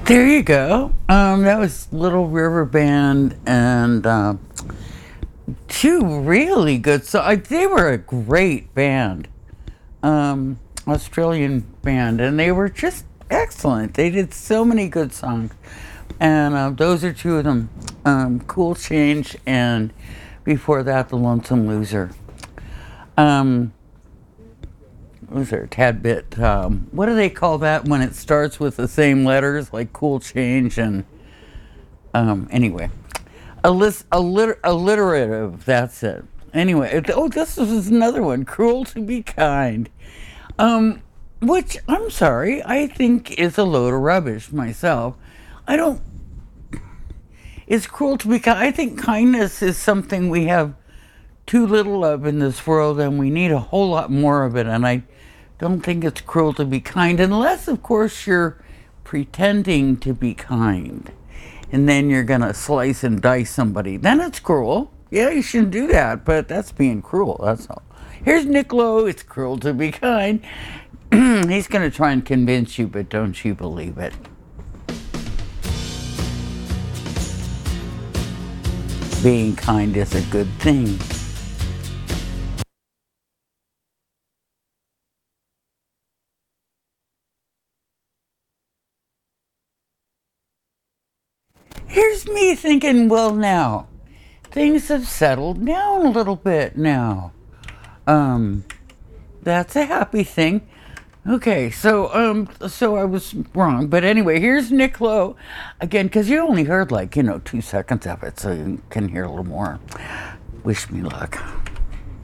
There you go. That was Little River Band and two really good songs. They were a great band, Australian band, and they were just excellent. They did so many good songs, and those are two of them. Cool Change, and before that, The Lonesome Loser. Was there a tad bit? What do they call that when it starts with the same letters, like Cool Change and anyway, alliterative. That's it. Anyway, this is another one. Cruel to Be Kind, which I'm sorry, I think is a load of rubbish myself. I don't. It's cruel to be kind. I think kindness is something we have too little of in this world, and we need a whole lot more of it. And I don't think it's cruel to be kind, unless, of course, you're pretending to be kind, and then you're gonna slice and dice somebody. Then it's cruel. Yeah, you shouldn't do that, but that's being cruel. That's all. Here's Nick Lowe. It's cruel to be kind. He's gonna try and convince you, but don't you believe it. Being kind is a good thing. Here's me thinking, well, now, things have settled down a little bit now. That's a happy thing. Okay, so I was wrong, but anyway, here's Nick Lowe again, because you only heard 2 seconds of it, so you can hear a little more. Wish me luck.